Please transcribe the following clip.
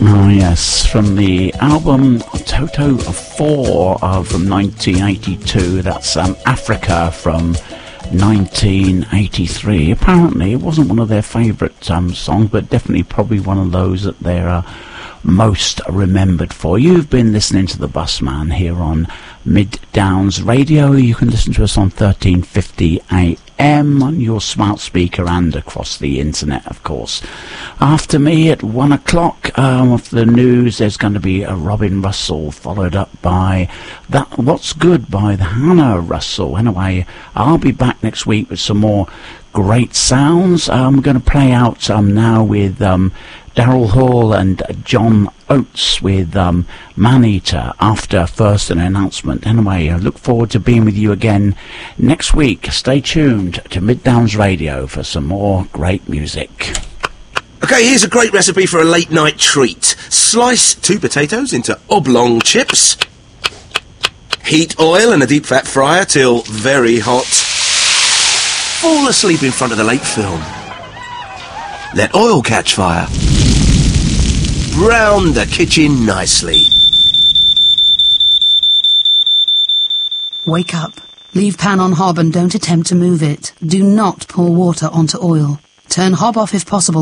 Oh yes, from the album Toto 4 from 1982, that's Africa from 1983. Apparently it wasn't one of their favourite songs, but definitely probably one of those that they're most remembered for. You've been listening to The Busman here on Mid Downs Radio. You can listen to us on 1350 AM on your smart speaker and across the internet, of course. After me at 1 o'clock, after the news, there's going to be a Robin Russell, followed up by That What's Good by the Hannah Russell. Anyway, I'll be back next week with some more great sounds. I'm going to play out now with Daryl Hall and John Oates with Man-Eater after first an announcement. Anyway, I look forward to being with you again next week. Stay tuned to Mid Downs Radio for some more great music. Okay, here's a great recipe for a late night treat. Slice 2 potatoes into oblong chips. Heat oil in a deep fat fryer till very hot. Fall asleep in front of the late film. Let oil catch fire. Brown the kitchen nicely. Wake up. Leave pan on hob and don't attempt to move it. Do not pour water onto oil. Turn hob off if possible.